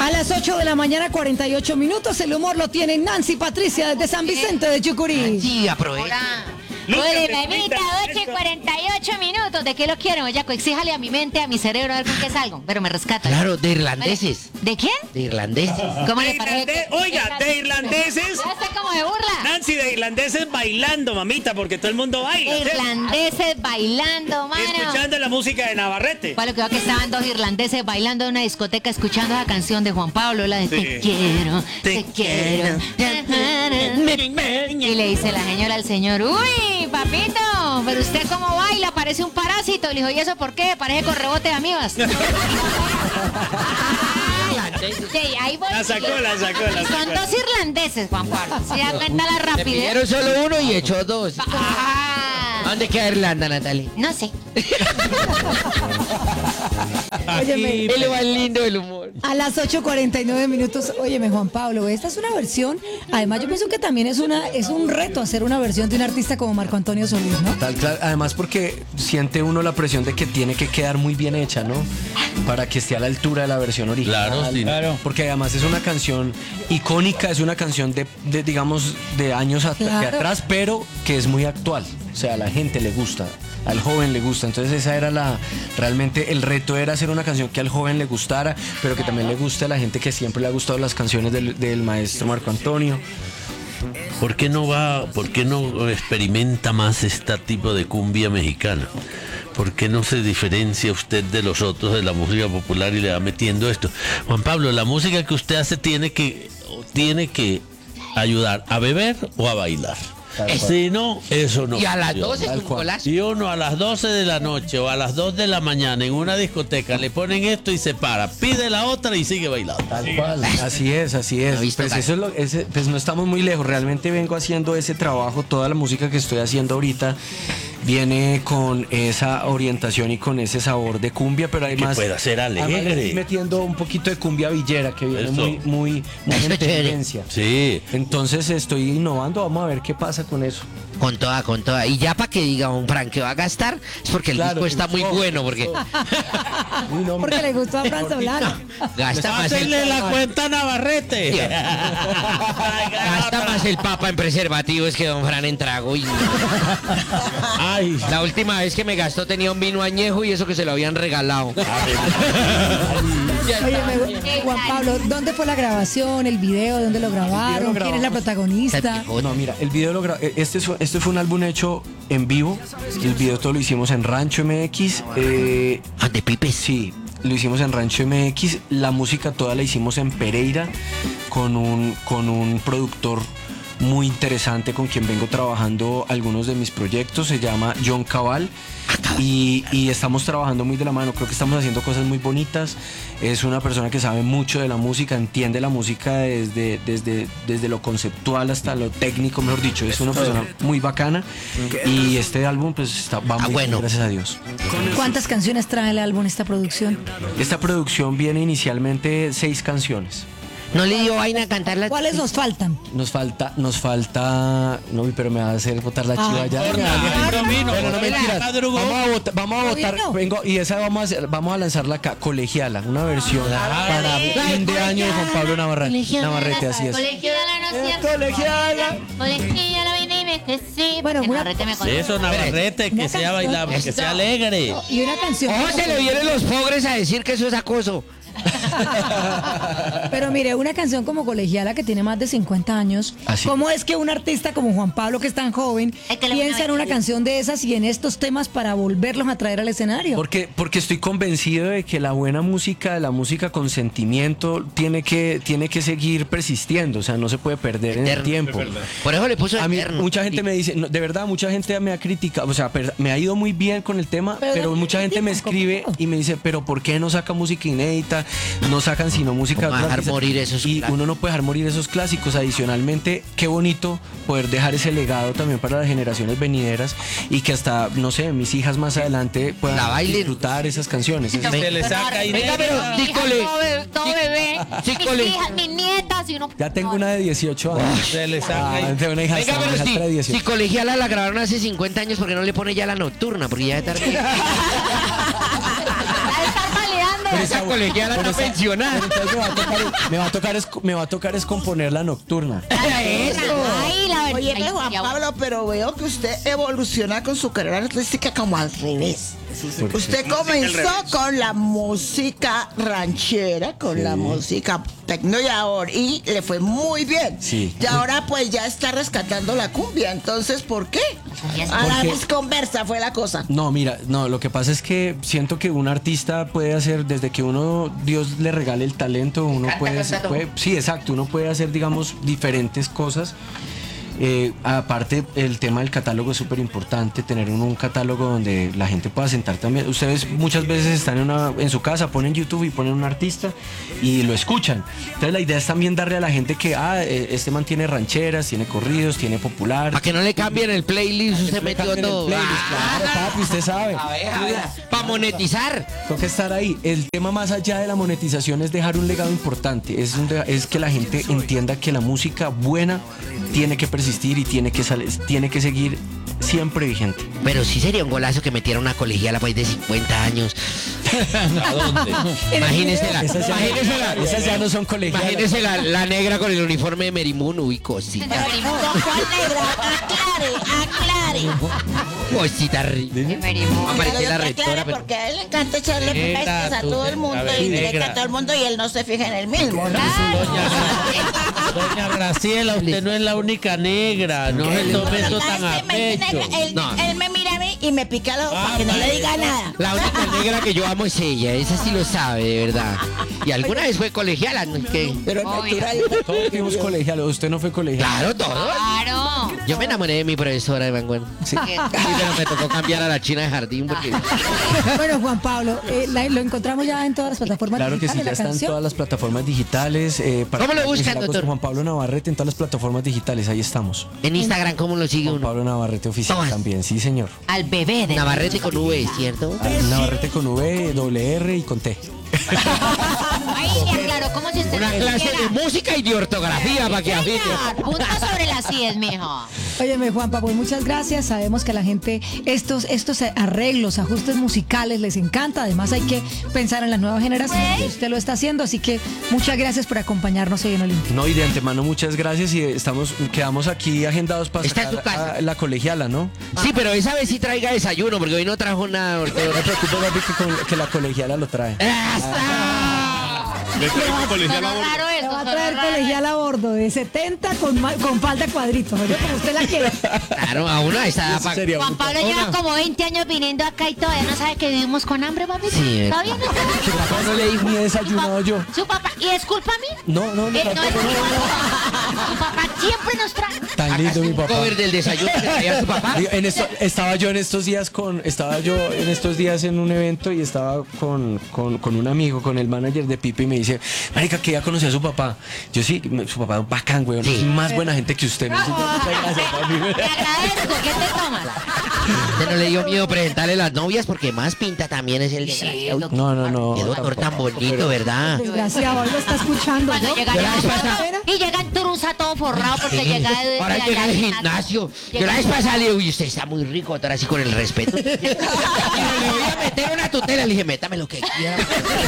A las 8 de la mañana, 48 minutos. El humor lo tiene Nancy Patricia desde San Vicente de Chucurí. Sí, aprovecha. Oye, mamita, 8:48 minutos. ¿De qué lo quiero, Yaco? Exíjale a mi mente, a mi cerebro, a ver con qué salgo. Pero me rescata. Claro, de irlandeses. ¿De quién? De irlandeses. ¿Cómo le parece? Oiga, de irlandeses. Ya está como de burla. Nancy, de irlandeses bailando, mamita, porque todo el mundo baila. Irlandeses bailando, mano. Escuchando la música de Navarrete. Bueno, creo que estaban dos irlandeses bailando en una discoteca escuchando la canción de Juan Pablo, la de Sí. Te quiero, te quiero. Y le dice la señora al señor, uy, papito, pero usted cómo baila, parece un parásito. Le dijo, ¿y eso por qué? Parece con rebote de amibas. Sí, ahí voy. La sacó. Son dos irlandeses, Juan Pablo. Se da cuenta la Le rapidez. pidieron solo uno y echó dos. Ah, ¿Dónde queda Irlanda, Natalie? no sé. Óyeme, Él va lindo del humor. a las 8:49 minutos. Óyeme, Juan Pablo, esta es una versión. Además, yo pienso que también es un reto hacer una versión de un artista como Marco Antonio Solís, ¿no? Además porque siente uno la presión de que tiene que quedar muy bien hecha, ¿no? Para que esté a la altura de la versión original. Claro, sí. Claro. Porque además es una canción icónica, es una canción digamos, de años de atrás, pero que es muy actual. O sea, a la gente le gusta, al joven le gusta. Entonces esa era realmente el reto era hacer una canción que al joven le gustara, pero que también le guste a la gente que siempre le ha gustado las canciones del maestro Marco Antonio. ¿Por qué no experimenta más este tipo de cumbia mexicana? ¿Por qué no se diferencia usted de los otros de la música popular y le va metiendo esto? Juan Pablo, la música que usted hace tiene que ayudar a beber o a bailar. Si no, eso no Y a las funciona. 12 es un golazo. Si uno a las 12 de la noche o a las 2 de la mañana en una discoteca le ponen esto y se para, pide la otra y sigue bailando. Tal cual. Así es. Lo he visto, Pues, claro. pues no estamos muy lejos. Realmente vengo haciendo ese trabajo. Toda la música que estoy haciendo ahorita viene con esa orientación y con ese sabor de cumbia, pero además Que pueda ser además alegre. estoy metiendo un poquito de cumbia villera que viene Eso. muy Eso en es chévere. tendencia. Sí. Entonces estoy innovando. Vamos a ver qué pasa con eso. Con toda. Y ya para que diga un Fran que va a gastar, es porque el Claro, disco está muy gustó, bueno, porque Uy, no, Porque le gustó a Fran Solano. gasta más el Pásenle la cuenta a Navarrete. Gasta más el papa en preservativos que don Fran en trago. Ay, La última vez que me gastó tenía un vino añejo y eso que se lo habían regalado. Óyeme, Juan Pablo, ¿dónde fue la grabación, el video, dónde lo grabaron? ¿Quién es la protagonista? No, mira, el video este fue un álbum hecho en vivo. El video todo lo hicimos en Rancho MX. De Pipes. Sí, lo hicimos en Rancho MX. La música toda la hicimos en Pereira con un productor muy interesante con quien vengo trabajando algunos de mis proyectos. Se llama John Cabal. Y estamos trabajando muy de la mano. Creo que estamos haciendo cosas muy bonitas. Es una persona que sabe mucho de la música, entiende la música desde lo conceptual hasta lo técnico, mejor dicho. Es una persona muy bacana. Y este álbum pues va muy bueno. bien, gracias a Dios. ¿Cuántas canciones trae el álbum, esta producción? Esta producción viene inicialmente 6 canciones. No le dio vaina a cantarla. ¿Cuáles nos faltan? Nos falta, no, pero me va a hacer botar la chiva ya. Pero no mentiras. Vamos a votar, vengo, y esa vamos a lanzarla acá, Colegiala, una versión para fin de año de Juan Pablo Navarrete, así es. Colegiala, vine y me crecí. Bueno, Porque una- Navarrete me conoce. eso, Navarrete, que Una sea canción. bailable, que sea alegre. Y una canción. ¿Cómo se le vienen los pobres a decir que eso es acoso? Pero mire, una canción como Colegiala que tiene más de 50 años, Así. ¿cómo es que un artista como Juan Pablo, que es tan joven, Es que le piensa en una canción de esas y en estos temas para volverlos a traer al escenario? Porque estoy convencido de que la buena música, la música con sentimiento, tiene que seguir persistiendo, o sea, no se puede perder en el Eterno. tiempo. Por eso le puso A mí eterno. mucha gente me dice, no, de verdad, mucha gente me ha criticado, o sea, me ha ido muy bien con el tema, Pero pero de mucha gente me critican, escribe ¿cómo? y me dice, pero ¿por qué no saca música inédita? No sacan sino música de ¿Cómo otros dejar artistas? morir esos Y clásicos? uno no puede dejar morir esos clásicos. Adicionalmente, qué bonito poder dejar ese legado también para las generaciones venideras y que hasta, no sé, mis hijas más adelante puedan La bailen. disfrutar esas canciones. Se le saca Venga, pero Mis hijas, dícole. todo bebé. dícole. Mis hijas, mis nietas y uno. Ya tengo una de 18 años. Se le saca Tengo una Venga, hijastra, una pero hijastra de si 18. Colegiala la grabaron hace 50 años, ¿por qué no le pone ya la nocturna? Porque ya es tarde. Ya están validando. esa colegiala está pensionada. Pero entonces me va a tocar es componer la nocturna. Ay, la verdad. Oye, Juan Pablo, pero veo que usted evoluciona con su carrera artística como al revés. Usted comenzó con la música ranchera, con la música tecno y le fue muy bien. Sí. Y ahora pues ya está rescatando la cumbia. Entonces, ¿por qué? Ahora es conversa fue la cosa. No, mira, no, lo que pasa es que siento que un artista puede hacer, desde que Dios le regale el talento, uno puede, sí, exacto, uno puede hacer, digamos, diferentes cosas. Aparte, el tema del catálogo es súper importante, tener un catálogo donde la gente pueda sentar también. Ustedes muchas veces están en su casa, ponen YouTube y ponen un artista y lo escuchan. Entonces la idea es también darle a la gente que este man tiene rancheras, tiene corridos, tiene popular. Para que no le cambien el playlist, usted metió todo. Claro, papi, usted sabe. A ver. Para monetizar. Toca estar ahí. El tema más allá de la monetización es dejar un legado importante. Es que la gente entienda que la música buena tiene que persistir y tiene que seguir siempre vigente. Pero sí sería un golazo que metiera una colegiala pues de 50 años. ¿A dónde? Imagínese Esas ya no son colegialas. Imagínese la negra con el uniforme de Merimun. Uy, cosita. ¿Cuál negra? Aclare. Cosita rica. Aparece la rectora, pero... Porque a él le encanta echarle Negra, pestes a tú, todo el mundo a ver, y directa negra. a todo el mundo y él no se fija en el mismo, ¿no? Doña Graciela, usted no es la única negra, no se tome eso tan a pecho. Él me mira a mí y me pica la boca para que no le diga nada. La única negra que yo amo es ella, esa sí lo sabe, de verdad. Y alguna vez fue colegiala, ¿no? ¿Qué? Pero natural. Todos fuimos colegialos. Usted no fue colegial. Claro, todo. Claro. Yo me enamoré de mi profesora de vanguardia. Sí, pero me tocó cambiar a la china de jardín porque... Bueno, Juan Pablo, lo encontramos ya en todas las plataformas Claro que sí, digitales, ya la está en canción. todas las plataformas digitales. ¿Cómo lo buscan, doctor? Juan Pablo Navarrete en todas las plataformas digitales, ahí estamos. En Instagram, ¿cómo lo sigue Juan uno? Pablo Navarrete oficial Todas. también, sí señor. Al bebé de Navarrete con V, ¿cierto? Navarrete con V, doble R y con T. Ay, le aclaró como si usted Una no clase supiera. de música y de ortografía para que afine. Señor, punto sobre las 10, mijo. Óyeme, Juanpa, pues muchas gracias. Sabemos que a la gente estos arreglos, ajustes musicales les encanta. Además hay que pensar en las nuevas generaciones. Y usted lo está haciendo, así que muchas gracias por acompañarnos hoy en Olimpia. No, y de antemano muchas gracias y quedamos aquí agendados para Está en su casa. sacar a la colegiala, ¿no? Sí, pero esa vez sí traiga desayuno, porque hoy no trajo nada. No te preocupes, papi, que la colegiala lo trae. Le traigo un colegial a Sonó bordo. raro Le esto, va a sonó traer raro. colegial a bordo de 70 con falda cuadrito, ¿no? Como usted la quiere. Claro, a una esa Eso sería Juan Pablo lleva como 20 años viniendo acá y todavía no sabe que vivimos con hambre, papi. Sí, ¿Todavía no? Su papá no le dijo ni he desayunado yo. Su papá, ¿y es culpa mía? No, No es culpa. Su papá siempre nos trae. tan lindo mi papá. cover del desayuno que traía su papá. Digo, estaba yo en estos días en un evento y estaba con un amigo, con el manager de Pipe y me dice, marica, que ya conocí a su papá. Yo sí, su papá es bacán, güey, Sí. es más buena gente que usted. Me dice, muchas gracias, papi. Te agradezco. ¿Qué te tomas? Usted no le dio miedo presentarle las novias porque más pinta también es el desgraciado. Uy, No. qué doctor tan bonito, ¿verdad? Desgraciado, hoy lo está escuchando. Cuando ¿no? llega Yo la vez ya pasada- y llega en Turusa todo forrado porque llega de Ahora allá llega al del gimnasio. Yo la vez pasada le digo, uy, usted está muy rico, doctor, así con el respeto. Y le voy a meter una tutela. Le dije, métame lo que quiera.